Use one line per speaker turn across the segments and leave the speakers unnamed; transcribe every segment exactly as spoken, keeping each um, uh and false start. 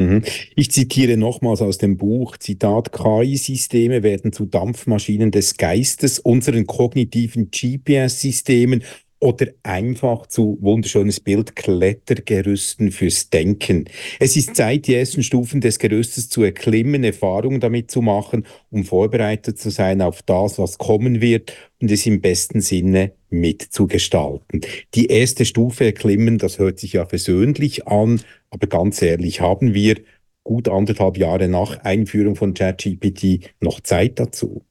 Mhm. Ich zitiere nochmals aus dem Buch, Zitat, K I-Systeme werden zu Dampfmaschinen des Geistes, unseren kognitiven G P S-Systemen oder einfach zu, wunderschönes Bild, Klettergerüsten fürs Denken. Es ist Zeit, die ersten Stufen des Gerüstes zu erklimmen, Erfahrungen damit zu machen, um vorbereitet zu sein auf das, was kommen wird und es im besten Sinne mitzugestalten. Die erste Stufe erklimmen, das hört sich ja versöhnlich an, aber ganz ehrlich, haben wir gut anderthalb Jahre nach Einführung von ChatGPT noch Zeit dazu?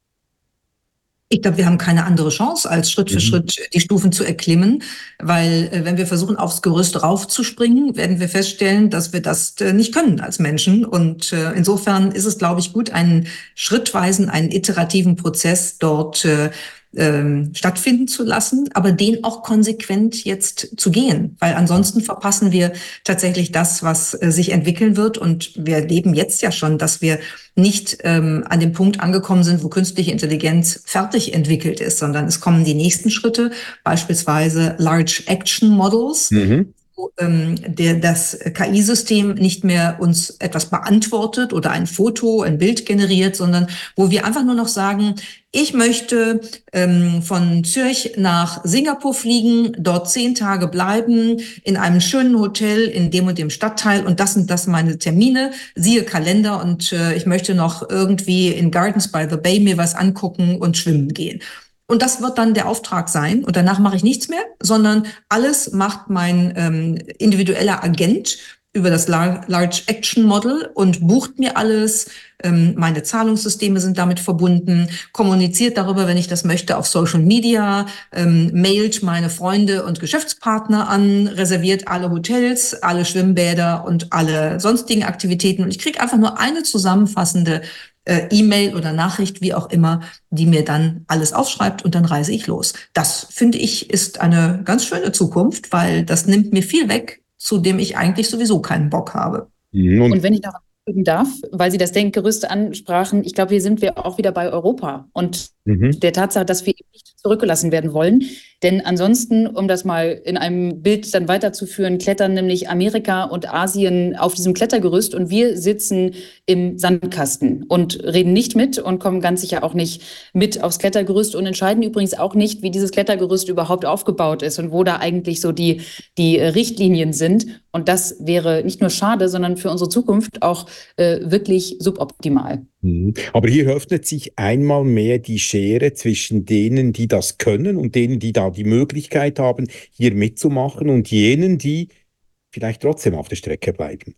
Ich glaube, wir haben keine andere Chance, als Schritt für
Mhm.
Schritt die Stufen zu erklimmen, weil äh, wenn wir versuchen, aufs Gerüst raufzuspringen, werden wir feststellen, dass wir das äh, nicht können als Menschen. Und äh, insofern ist es, glaube ich, gut, einen schrittweisen, einen iterativen Prozess dort äh, ähm, stattfinden zu lassen, aber den auch konsequent jetzt zu gehen, weil ansonsten verpassen wir tatsächlich das, was äh, sich entwickeln wird. Und wir erleben jetzt ja schon, dass wir nicht ähm, an dem Punkt angekommen sind, wo künstliche Intelligenz fertig entwickelt ist, sondern es kommen die nächsten Schritte, beispielsweise Large Action Models,
Mhm.
wo ähm, der, das K I-System nicht mehr uns etwas beantwortet oder ein Foto, ein Bild generiert, sondern wo wir einfach nur noch sagen, ich möchte ähm, von Zürich nach Singapur fliegen, dort zehn Tage bleiben, in einem schönen Hotel in dem und dem Stadtteil und das sind das meine Termine, siehe Kalender und äh, ich möchte noch irgendwie in Gardens by the Bay mir was angucken und schwimmen gehen. Und das wird dann der Auftrag sein. Und danach mache ich nichts mehr, sondern alles macht mein ähm, individueller Agent über das Lar- Large Action Model und bucht mir alles. Ähm, meine Zahlungssysteme sind damit verbunden, kommuniziert darüber, wenn ich das möchte, auf Social Media, ähm, mailt meine Freunde und Geschäftspartner an, reserviert alle Hotels, alle Schwimmbäder und alle sonstigen Aktivitäten. Und ich kriege einfach nur eine zusammenfassende äh, E-Mail oder Nachricht, wie auch immer, die mir dann alles aufschreibt und dann reise ich los. Das, finde ich, ist eine ganz schöne Zukunft, weil das nimmt mir viel weg, zu dem ich eigentlich sowieso keinen Bock habe.
Mhm. Und
Und wenn ich noch anfügen darf, weil Sie das Denkgerüst ansprachen, ich glaube, hier sind wir auch wieder bei Europa und
mhm.
der Tatsache, dass wir eben nicht zurückgelassen werden wollen. Denn ansonsten, um das mal in einem Bild dann weiterzuführen, klettern nämlich Amerika und Asien auf diesem Klettergerüst und wir sitzen im Sandkasten und reden nicht mit und kommen ganz sicher auch nicht mit aufs Klettergerüst und entscheiden übrigens auch nicht, wie dieses Klettergerüst überhaupt aufgebaut ist und wo da eigentlich so die, die Richtlinien sind. Und das wäre nicht nur schade, sondern für unsere Zukunft auch äh, wirklich suboptimal.
Mhm. Aber hier öffnet sich einmal mehr die Schere zwischen denen, die das können und denen, die da die Möglichkeit haben, hier mitzumachen und jenen, die vielleicht trotzdem auf der Strecke bleiben.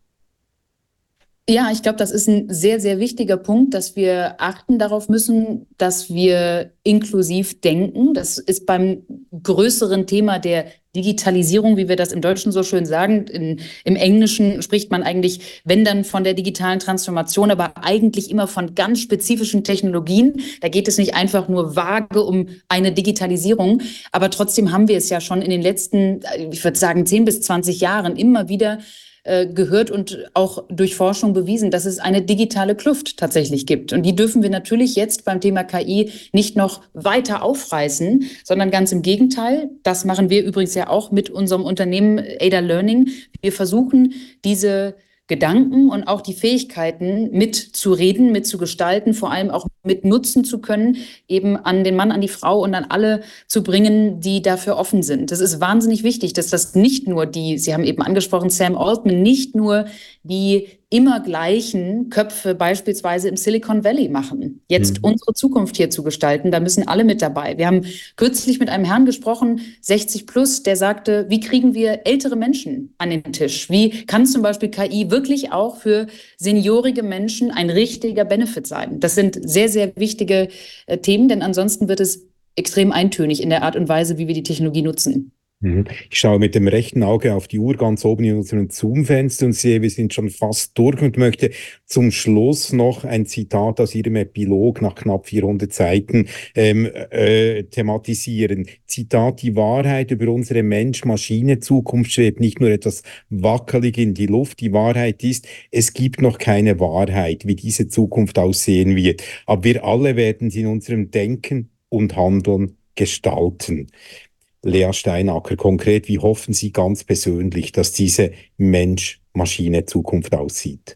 Ja, ich glaube, das ist ein sehr, sehr wichtiger Punkt, dass wir achten darauf müssen, dass wir inklusiv denken. Das ist beim größeren Thema der Digitalisierung, wie wir das im Deutschen so schön sagen. In, im Englischen spricht man eigentlich, wenn dann von der digitalen Transformation, aber eigentlich immer von ganz spezifischen Technologien. Da geht es nicht einfach nur vage um eine Digitalisierung, aber trotzdem haben wir es ja schon in den letzten, ich würde sagen, zehn bis zwanzig Jahren immer wieder gehört und auch durch Forschung bewiesen, dass es eine digitale Kluft tatsächlich gibt. Und die dürfen wir natürlich jetzt beim Thema K I nicht noch weiter aufreißen, sondern ganz im Gegenteil. Das machen wir übrigens ja auch mit unserem Unternehmen Ada Learning. Wir versuchen, diese Gedanken und auch die Fähigkeiten mitzureden, mitzugestalten, vor allem auch mit nutzen zu können, eben an den Mann, an die Frau und an alle zu bringen, die dafür offen sind. Das ist wahnsinnig wichtig, dass das nicht nur die, Sie haben eben angesprochen, Sam Altman, nicht nur die immer gleichen Köpfe beispielsweise im Silicon Valley machen. Jetzt mhm. unsere Zukunft hier zu gestalten, da müssen alle mit dabei. Wir haben kürzlich mit einem Herrn gesprochen, sechzig plus, der sagte, wie kriegen wir ältere Menschen an den Tisch? Wie kann zum Beispiel K I wirklich auch für seniorige Menschen ein richtiger Benefit sein? Das sind sehr, sehr wichtige äh, Themen, denn ansonsten wird es extrem eintönig in der Art und Weise, wie wir die Technologie nutzen.
Ich schaue mit dem rechten Auge auf die Uhr ganz oben in unserem Zoom-Fenster und sehe, wir sind schon fast durch und möchte zum Schluss noch ein Zitat aus Ihrem Epilog nach knapp vierhundert Seiten ähm, äh, thematisieren. Zitat, die Wahrheit über unsere Mensch-Maschine-Zukunft schwebt nicht nur etwas wackelig in die Luft. Die Wahrheit ist, es gibt noch keine Wahrheit, wie diese Zukunft aussehen wird. Aber wir alle werden sie in unserem Denken und Handeln gestalten. Lea Steinacker, konkret, wie hoffen Sie ganz persönlich, dass diese Mensch Mensch-Maschine-Zukunft aussieht?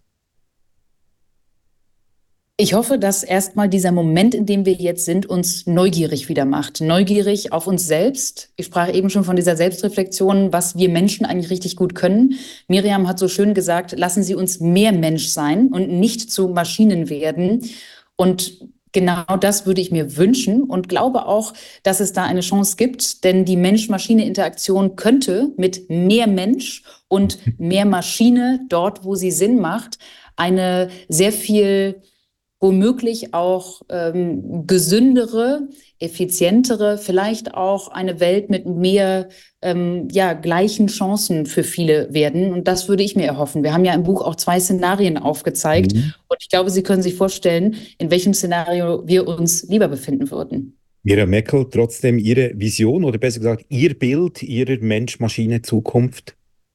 Ich hoffe, dass erstmal dieser Moment, in dem wir jetzt sind, uns neugierig wieder macht. Neugierig auf uns selbst. Ich sprach eben schon von dieser Selbstreflexion, was wir Menschen eigentlich richtig gut können. Miriam hat so schön gesagt, lassen Sie uns mehr Mensch sein und nicht zu Maschinen werden. Und genau das würde ich mir wünschen und glaube auch, dass es da eine Chance gibt, denn die Mensch-Maschine-Interaktion könnte mit mehr Mensch und mehr Maschine dort, wo sie Sinn macht, eine sehr viel womöglich auch ähm, gesündere, effizientere, vielleicht auch eine Welt mit mehr ähm, ja, gleichen Chancen für viele werden. Und das würde ich mir erhoffen. Wir haben ja im Buch auch zwei Szenarien aufgezeigt. Mhm. Und ich glaube, Sie können sich vorstellen, in welchem Szenario wir uns lieber befinden würden.
Miriam Meckel, trotzdem Ihre Vision oder besser gesagt Ihr Bild Ihrer Mensch-Maschine-Zukunft?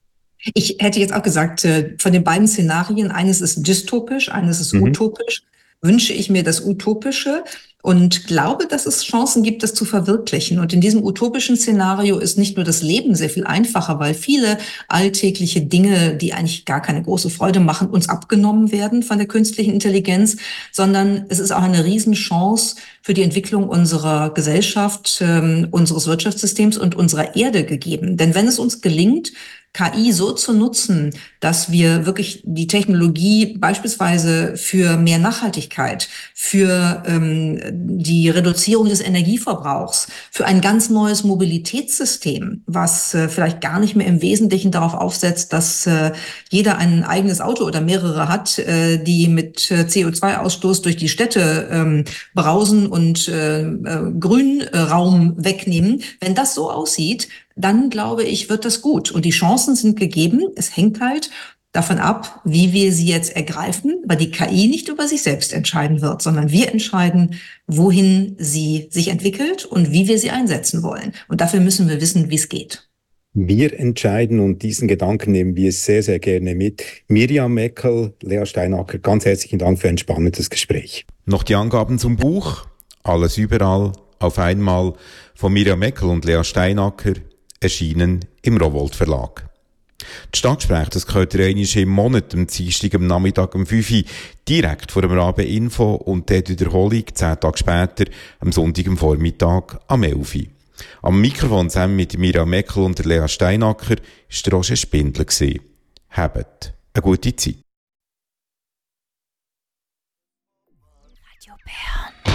Ich hätte jetzt auch gesagt, von den beiden Szenarien, eines ist dystopisch, eines ist mhm. utopisch. Wünsche ich mir das Utopische und glaube, dass es Chancen gibt, das zu verwirklichen. Und in diesem utopischen Szenario ist nicht nur das Leben sehr viel einfacher, weil viele alltägliche Dinge, die eigentlich gar keine große Freude machen, uns abgenommen werden von der künstlichen Intelligenz, sondern es ist auch eine Riesenchance für die Entwicklung unserer Gesellschaft, äh, unseres Wirtschaftssystems und unserer Erde gegeben. Denn wenn es uns gelingt, K I so zu nutzen, dass wir wirklich die Technologie beispielsweise für mehr Nachhaltigkeit, für ähm, die Reduzierung des Energieverbrauchs, für ein ganz neues Mobilitätssystem, was äh, vielleicht gar nicht mehr im Wesentlichen darauf aufsetzt, dass äh, jeder ein eigenes Auto oder mehrere hat, äh, die mit äh, C O zwei Ausstoß durch die Städte ähm, brausen und äh, äh, Grünraum wegnehmen. Wenn das so aussieht, dann glaube ich, wird das gut. Und die Chancen sind gegeben. Es hängt halt davon ab, wie wir sie jetzt ergreifen, weil die K I nicht über sich selbst entscheiden wird, sondern wir entscheiden, wohin sie sich entwickelt und wie wir sie einsetzen wollen. Und dafür müssen wir wissen, wie es geht.
Wir entscheiden und diesen Gedanken nehmen wir sehr, sehr gerne mit. Miriam Meckel, Lea Steinacker, ganz herzlichen Dank für ein spannendes Gespräch. Noch die Angaben zum Buch. Alles überall, auf einmal von Miriam Meckel und Lea Steinacker, erschienen im Rowohlt Verlag. Das Stadtgespräch, das gehört ihr einmal im Monat, am Dienstag, am Nachmittag um fünf Uhr, direkt vor dem Rabe Info und die Wiederholung zehn Tage später, am Sonntag am Vormittag, am elf Uhr. Am Mikrofon zusammen mit Miriam Meckel und Lea Steinacker war der Roger Spindler. Habt eine gute Zeit. Radio